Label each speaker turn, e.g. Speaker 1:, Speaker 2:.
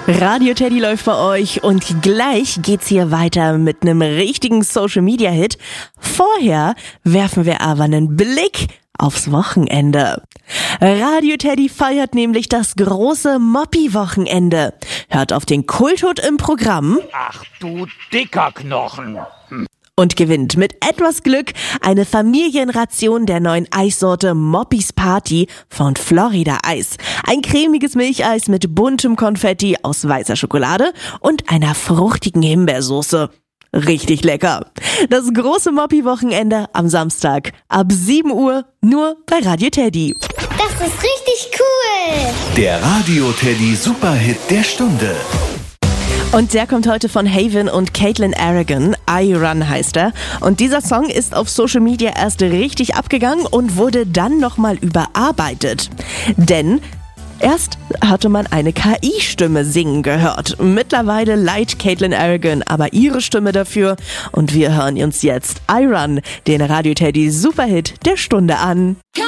Speaker 1: Radio Teddy läuft bei euch und gleich geht's hier weiter mit einem richtigen Social-Media-Hit. Vorher werfen wir aber einen Blick aufs Wochenende. Radio Teddy feiert nämlich das große Moppi-Wochenende. Hört auf den Kulthut im Programm.
Speaker 2: Ach du dicker Knochen.
Speaker 1: Und gewinnt mit etwas Glück eine Familienration der neuen Eissorte Moppis Party von Florida Eis. Ein cremiges Milcheis mit buntem Konfetti aus weißer Schokolade und einer fruchtigen Himbeersoße. Richtig lecker. Das große Moppi-Wochenende am Samstag ab 7 Uhr nur bei Radio Teddy.
Speaker 3: Das ist richtig cool.
Speaker 4: Der Radio Teddy Superhit der Stunde.
Speaker 1: Und der kommt heute von Haven und Caitlin Aragon. I Run heißt er. Und dieser Song ist auf Social Media erst richtig abgegangen und wurde dann nochmal überarbeitet. Denn erst hatte man eine KI-Stimme singen gehört. Mittlerweile leiht Caitlin Aragon aber ihre Stimme dafür. Und wir hören uns jetzt I Run, den Radio Teddy Superhit der Stunde an.